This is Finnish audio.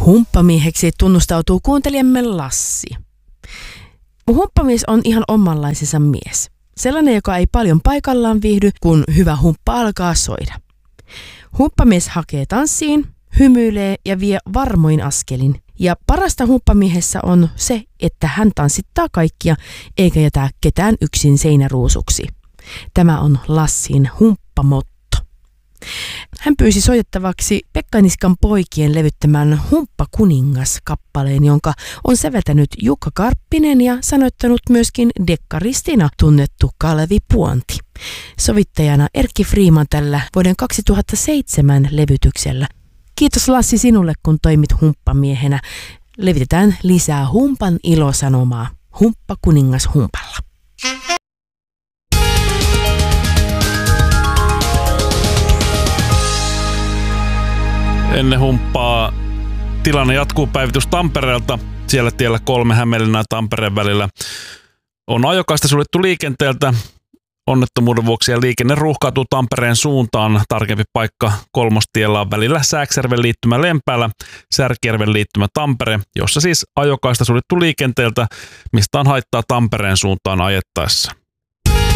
Humppamieheksi tunnustautuu kuuntelijamme Lassi. Humppamies on ihan omanlaisensa mies. Sellainen, joka ei paljon paikallaan viihdy, kun hyvä humppa alkaa soida. Humppamies hakee tanssiin, hymyilee ja vie varmoin askelin. Ja parasta humppamiehessä on se, että hän tanssittaa kaikkia eikä jätä ketään yksin seinäruusuksi. Tämä on Lassin humppamotto. Hän pyysi soitettavaksi Pekka Niskan poikien levyttämän Humppa kuningas-kappaleen, jonka on säveltänyt Jukka Karppinen ja sanoittanut myöskin dekkaristina tunnettu Kalevi Puonti. Sovittajana Erkki Freeman tällä vuoden 2007 levytyksellä. Kiitos Lassi sinulle, kun toimit humppamiehenä. Levitetään lisää humpan ilosanomaa. Humppa kuningas humpalla. Ennen humppaa tilanne jatkuu. Päivitys Tampereelta. Siellä tiellä 3 Hämeenlinnan ja Tampereen välillä on ajokaista suljettu liikenteeltä. Onnettomuuden vuoksi ja liikenne ruuhkautuu Tampereen suuntaan. Tarkempi paikka Kolmostiellä on välillä Sääksjärven liittymä Lempäälä, Särkijärven liittymä Tampere, jossa siis ajokaista suljettu liikenteeltä, mistä on haittaa Tampereen suuntaan ajettaessa.